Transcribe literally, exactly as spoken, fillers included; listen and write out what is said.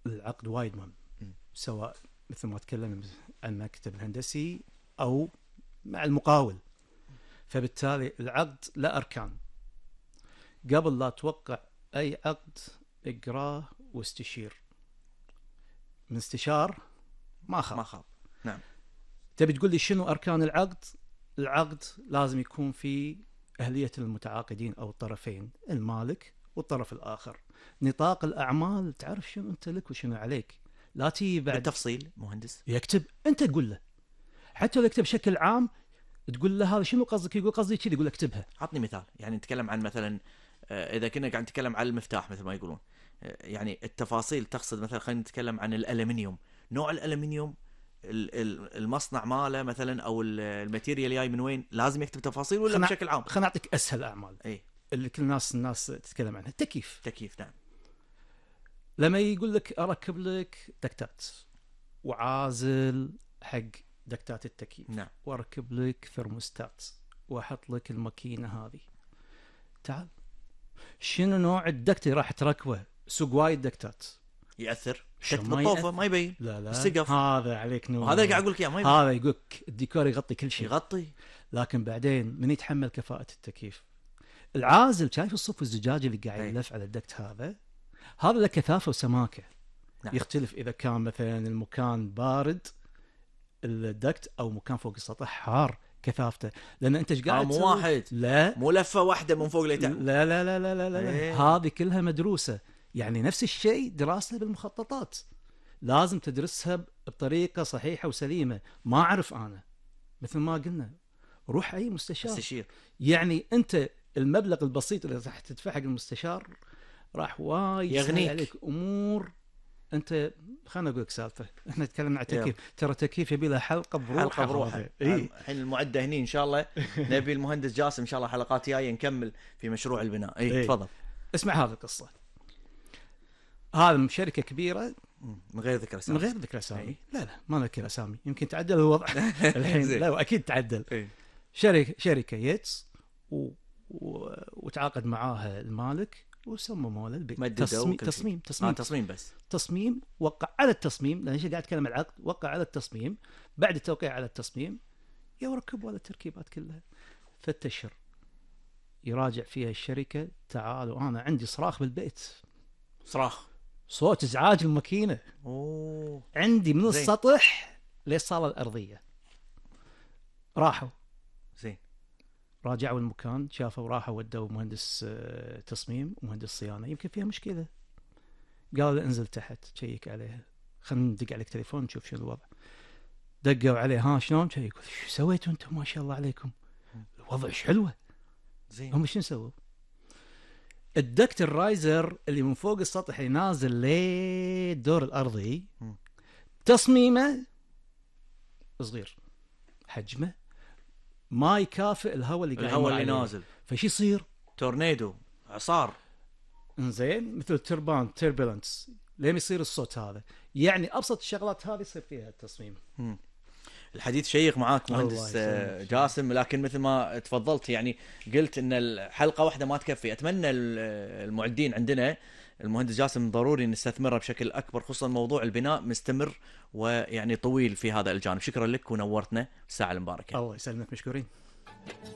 العقد وايد مهم، سواء مثل ما تكلم عن المكتب الهندسي أو مع المقاول. فبالتالي العقد له أركان. قبل لا توقع أي عقد اقراه واستشير. من استشار ما خاب. ما خاب. نعم. تبي تقول لي شنو أركان العقد؟ العقد لازم يكون فيه أهلية المتعاقدين أو الطرفين، المالك والطرف الآخر. نطاق الأعمال تعرف شنو أنت لك وشنو عليك. لا تي بعد بالتفصيل مهندس يكتب، أنت تقول له، حتى لو يكتب بشكل عام تقول له هذا شنو قصدك، يقول قصدي كذي، يقول اكتبها. عطني مثال. يعني نتكلم عن مثلا إذا كنا قاعد نتكلم عن المفتاح مثل ما يقولون، يعني التفاصيل تقصد مثلا خلينا نتكلم عن الألمنيوم، نوع الألمنيوم، المصنع ماله مثلا او الماتيريال جاي من وين، لازم يكتب تفاصيل ولا خنا... بشكل عام؟ خلينا نعطيك اسهل اعمال اي اللي كل الناس الناس تتكلم عنها. تكييف. تكييف. نعم. لما يقول لك اركب لك دكتات وعازل حق دكتات التكييف، نعم. واركب لك ثرموستات واحط لك الماكينه هذه، تعال شنو نوع الدكت اللي راح تركبه؟ سوق وايد دكتات ياثر شو تكتب ما الطوفه يأثر. ما يبين لا لا السقف. هذا عليك نور. هذا قاعد اقول لك اياه ما يبين. هذا يقول لك الديكور يغطي كل شيء، يغطي. لكن بعدين من يتحمل كفاءة التكييف؟ العازل. شايف الصف الزجاجي اللي قاعد أي. يلف على الدكت هذا، هذا له كثافة وسماكة. نعم. يختلف إذا كان مثلا المكان بارد الدكت أو مكان فوق السطح حار كثافته، لأن أنت ايش قاعد مو واحد، لا مو لفة واحدة من فوق لتحت. لا لا لا لا لا, لا. إيه. هذه كلها مدروسة. يعني نفس الشيء دراسة بالمخططات، لازم تدرسها بطريقة صحيحة وسليمة. ما أعرف أنا، مثل ما قلنا روح أي مستشار استشير. يعني أنت المبلغ البسيط اللي راح تدفعه حق المستشار راح وايد يسهل عليك أمور. أنت خلنا أقول لك سالفة، إحنا تكلمنا عن تكييف، ترى تكييف يبي له حلقة بروحه. حلقة بروحه. إيه؟ الحين المعدة هني إن شاء الله نبي المهندس جاسم إن شاء الله حلقات جاية نكمل في مشروع البناء. إيه إيه؟ تفضل. اسمع هذه القصة. هذا شركة كبيرة من غير ذكر أسامي. من غير ذكر أسامي. إيه؟ لا لا ما نذكر أسامي، يمكن تعدل الوضع الحين. لا أكيد تعدل. إيه؟ شركة شركة يتس و... و... وتعاقد معاها المالك وسموا له البيت. تصميم تصميم تصميم. آه تصميم بس. تصميم. وقع على التصميم، لأن قاعد أتكلم عن العقد. وقع على التصميم. بعد التوقيع على التصميم يركب ولا التركيبات كلها. فتشر يراجع فيها الشركة، تعالوا أنا عندي صراخ بالبيت. صراخ. صوت إزعاج الماكينة. أوه. عندي من زين. السطح للصالة الأرضية. راحوا زين راجعوا المكان، شافوا، راحوا ودوا مهندس تصميم ومهندس صيانة، يمكن فيها مشكلة. قالوا له انزل تحت تشيك عليها، خلينا ندق عليك تليفون نشوف شنو الوضع. دقوا عليه، ها شلون؟ يقول شو سويتوا انتم ما شاء الله عليكم، الوضع ايش حلوه. زين. هم شنو سووا؟ الدكت الرايزر اللي من فوق السطح ينازل للدور الارضي، تصميمه صغير، حجمه ما يكافئ الهواء اللي قاعد الهواء اللي نازل. فشي يصير؟ تورنيدو، اعصار. انزين، مثل تربان، تيربلنس، لين يصير الصوت هذا. يعني ابسط الشغلات هذه يصير فيها التصميم. مم. الحديث شيق معاك مهندس جاسم، لكن مثل ما تفضلت يعني قلت ان الحلقه واحده ما تكفي. اتمنى المعدين عندنا المهندس جاسم ضروري نستثمره بشكل اكبر، خصوصا موضوع البناء مستمر ويعني طويل في هذا الجانب. شكرا لك ونورتنا الساعه المباركه. الله يسلمك، مشكورين.